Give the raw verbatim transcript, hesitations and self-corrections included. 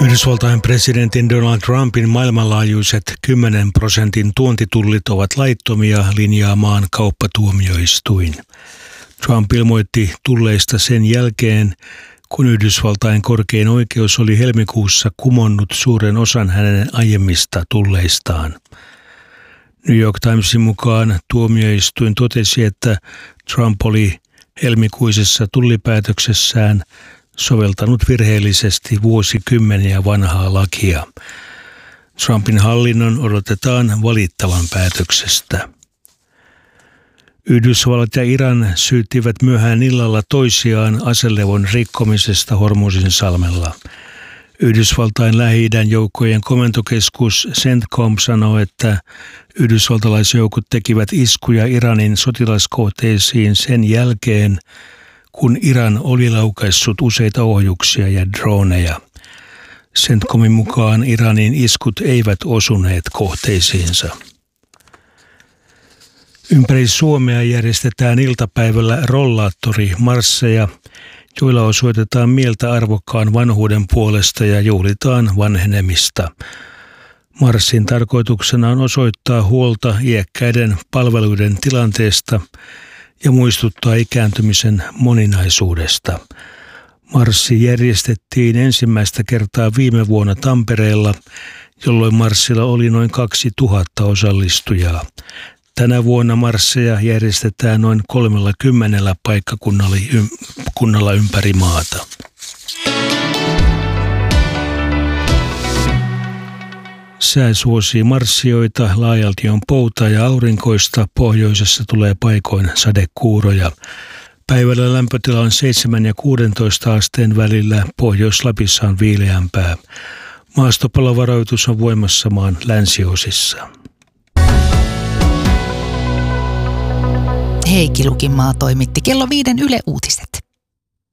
Yhdysvaltain presidentin Donald Trumpin maailmanlaajuiset kymmenen prosentin tuontitullit ovat laittomia, linjaa maan kauppatuomioistuin. Trump ilmoitti tulleista sen jälkeen, kun Yhdysvaltain korkein oikeus oli helmikuussa kumonnut suuren osan hänen aiemmista tulleistaan. New York Timesin mukaan tuomioistuin totesi, että Trump oli helmikuisessa tullipäätöksessään soveltanut virheellisesti vuosikymmeniä vanhaa lakia. Trumpin hallinnon odotetaan valittavan päätöksestä. Yhdysvallat ja Iran syyttivät myöhään illalla toisiaan aselevon rikkomisesta Hormuzin salmella. Yhdysvaltain Lähi-idän joukkojen komentokeskus CENTCOM sanoi, että yhdysvaltalaisjoukot tekivät iskuja Iranin sotilaskohteisiin sen jälkeen, kun Iran oli laukaissut useita ohjuksia ja droneja. CENTCOMin mukaan Iranin iskut eivät osuneet kohteisiinsa. Ympäri Suomea järjestetään iltapäivällä rollaattorimarsseja, joilla osoitetaan mieltä arvokkaan vanhuuden puolesta ja juhlitaan vanhenemista. Marssin tarkoituksena on osoittaa huolta iäkkäiden palveluiden tilanteesta ja muistuttaa ikääntymisen moninaisuudesta. Marssi järjestettiin ensimmäistä kertaa viime vuonna Tampereella, jolloin marssilla oli noin kaksituhatta osallistujaa. Tänä vuonna marsseja järjestetään noin kolmellakymmenellä paikkakunnalla ympäri maata. Sää suosii marssijoita, laajalti on poutaa ja aurinkoista, pohjoisessa tulee paikoin sadekuuroja. Päivällä lämpötila on seitsemän ja kuusitoista asteen välillä, Pohjois-Lapissa on viileämpää. Maastopalovaroitus on voimassa maan länsiosissa. Heikki Lukinmaa toimitti kello viiden Yle Uutiset.